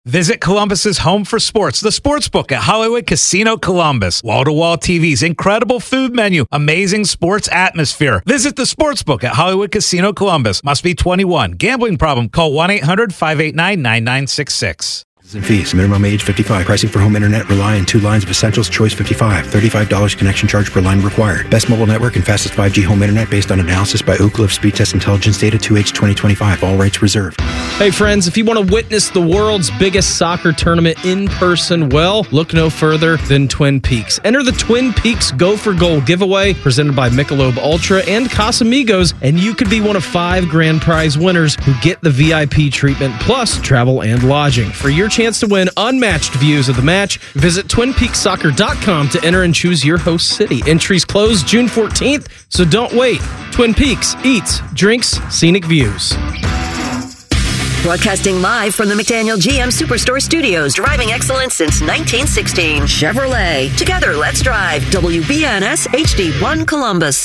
Visit Columbus's home for sports, the Sportsbook at Hollywood Casino Columbus. Wall-to-wall TVs, incredible food menu, amazing sports atmosphere. Visit the Sportsbook at Hollywood Casino Columbus. Must be 21. Gambling problem? Call 1-800-589-9966. And fees. Minimum age 55. Pricing for home internet. Rely on 2 lines of Essentials. Choice 55. $35 connection charge per line required. Best mobile network and fastest 5G home internet based on analysis by Ookla of Speed Test Intelligence Data 2H 2025. All rights reserved. Hey friends, if you want to witness the world's biggest soccer tournament in person, well, look no further than Twin Peaks. Enter the Twin Peaks Go for Gold giveaway presented by Michelob Ultra and Casamigos, and you could be one of 5 grand prize winners who get the VIP treatment plus travel and lodging. For your chance to win unmatched views of the match, visit TwinPeaksSoccer.com to enter and choose your host city. Entries close June 14th, so don't wait. Twin Peaks eats, drinks, scenic views. Broadcasting live from the McDaniel GM Superstore Studios, driving excellence since 1916. Chevrolet. Together, let's drive. WBNS HD1 Columbus.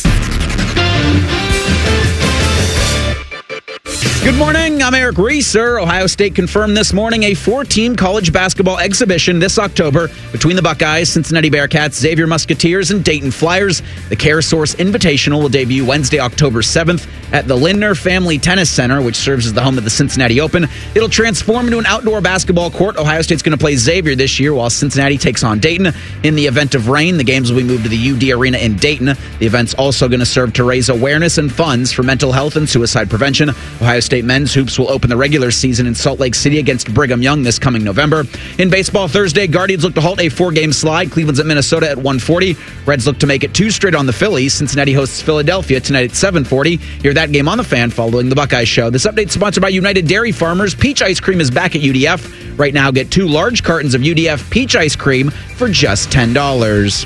Good morning, I'm Eric Reeser. Ohio State confirmed this morning a 4-team college basketball exhibition this October between the Buckeyes, Cincinnati Bearcats, Xavier Musketeers, and Dayton Flyers. The CareSource Invitational will debut Wednesday, October 7th at the Lindner Family Tennis Center, which serves as the home of the Cincinnati Open. It'll transform into an outdoor basketball court. Ohio State's going to play Xavier this year, while Cincinnati takes on Dayton. In the event of rain, the games will be moved to the UD Arena in Dayton. The event's also going to serve to raise awareness and funds for mental health and suicide prevention. Ohio State men's hoops will open the regular season in Salt Lake City against Brigham Young this coming November. In baseball Thursday, Guardians look to halt a 4-game slide. Cleveland's at Minnesota at 1:40. Reds look to make it 2 straight on the Phillies. Cincinnati hosts Philadelphia tonight at 7:40. Hear that game on the Fan following the Buckeyes show. This update is sponsored by United Dairy Farmers. Peach ice cream is back at UDF. Right now, get 2 large cartons of UDF peach ice cream for just $10.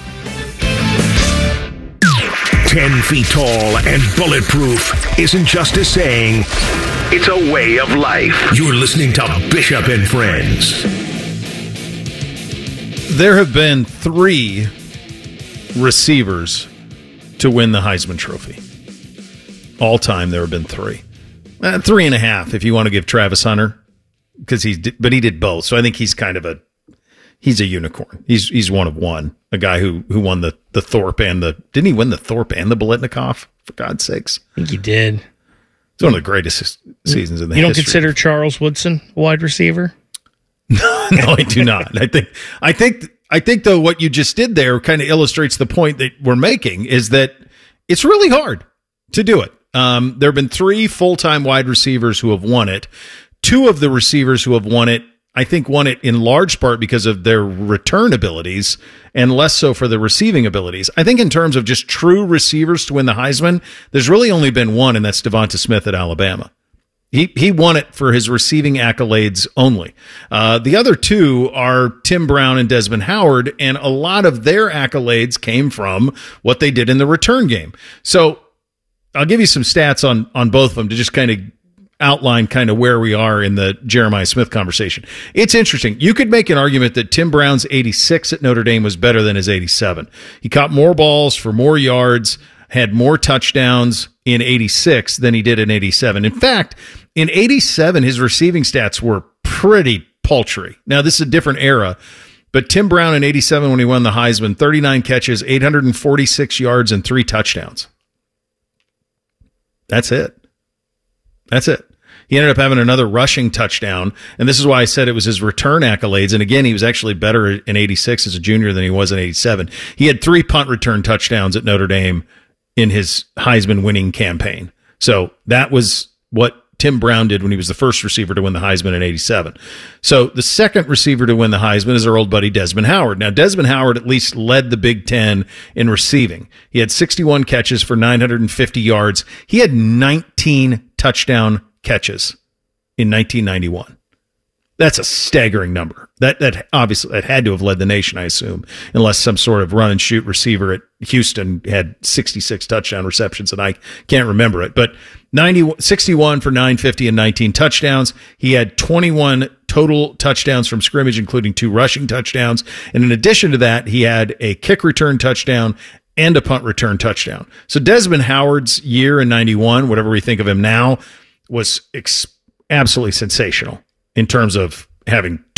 10 feet tall and bulletproof isn't just a saying, it's a way of life. You're listening to Bishop and Friends. There have been 3 receivers to win the Heisman Trophy. All time, there have been 3. 3.5 if you want to give Travis Hunter, because he did both. So I think he's kind of he's a unicorn. He's one of one. A guy who won the Thorpe and didn't he win the Thorpe and the Biletnikoff, for God's sakes? I think he did. It's one of the greatest seasons in the history. You don't consider Charles Woodson a wide receiver? No, I do not. I think though what you just did there kind of illustrates the point that we're making, is that it's really hard to do it. There have been 3 full-time wide receivers who have won it. 2 of the receivers who have won it, I think, won it in large part because of their return abilities and less so for the receiving abilities. I think in terms of just true receivers to win the Heisman, there's really only been one, and that's Devonta Smith at Alabama. He won it for his receiving accolades only. The other 2 are Tim Brown and Desmond Howard, and a lot of their accolades came from what they did in the return game. So I'll give you some stats on both of them to just kind of outline kind of where we are in the Jeremiah Smith conversation. It's interesting. You could make an argument that Tim Brown's 86 at Notre Dame was better than his 87. He caught more balls for more yards, had more touchdowns in 86 than he did in 87. In fact, in 87, his receiving stats were pretty paltry. Now, this is a different era, but Tim Brown in 87, when he won the Heisman, 39 catches, 846 yards, and 3 touchdowns. That's it. He ended up having another rushing touchdown, and this is why I said it was his return accolades. And again, he was actually better in 86 as a junior than he was in 87. He had 3 punt return touchdowns at Notre Dame in his Heisman winning campaign. So that was what Tim Brown did when he was the first receiver to win the Heisman in 87. So the second receiver to win the Heisman is our old buddy Desmond Howard. Now, Desmond Howard at least led the Big Ten in receiving. He had 61 catches for 950 yards. He had 19 touchdown catches in 1991. That's a staggering number. That obviously that had to have led the nation, I assume, unless some sort of run and shoot receiver at Houston had 66 touchdown receptions, and I can't remember it. But 61 for 950 and 19 touchdowns. He had 21 total touchdowns from scrimmage, including 2 rushing touchdowns. And in addition to that, he had a kick return touchdown and a punt return touchdown. So Desmond Howard's year in 91, whatever we think of him now, was absolutely sensational in terms of having